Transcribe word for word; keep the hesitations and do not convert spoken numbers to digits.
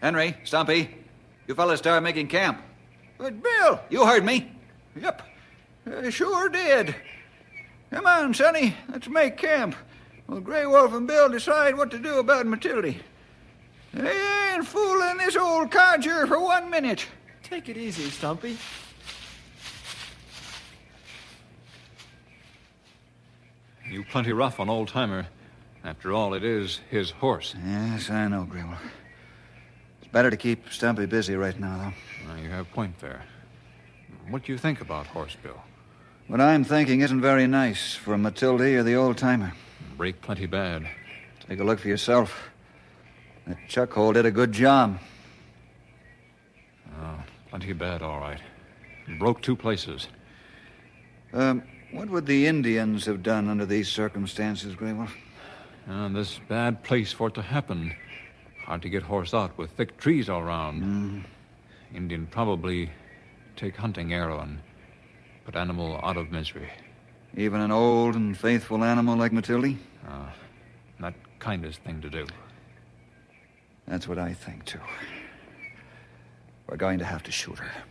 Henry, Stumpy, you fellas start making camp. But, Bill... You heard me. Yep, I sure did. Come on, Sonny, let's make camp. Well, Grey Wolf and Bill decide what to do about Matilda. They ain't fooling this old codger for one minute. Take it easy, Stumpy. You plenty rough on Old Timer. After all, it is his horse. Yes, I know, Grey Wolf. It's better to keep Stumpy busy right now, though. Well, you have a point there. What do you think about Horse Bill? What I'm thinking isn't very nice for Matilda or the Old Timer. Break plenty bad. Take a look for yourself. That chuck hole did a good job. Oh, plenty bad, all right. Broke two places. Um, what would the Indians have done under these circumstances, Grey Wolf? Uh, this bad place for it to happen. Hard to get horse out with thick trees all around. Mm. Indian probably take hunting arrow and put animal out of misery. Even an old and faithful animal like Matilda? Uh, that kindest thing to do. That's what I think, too. We're going to have to shoot her.